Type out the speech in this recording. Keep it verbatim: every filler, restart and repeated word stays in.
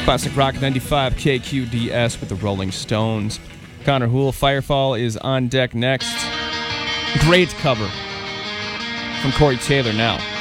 Classic Rock ninety-five K Q D S with the Rolling Stones. Connor Hoole, Firefall is on deck next. Great cover from Corey Taylor now.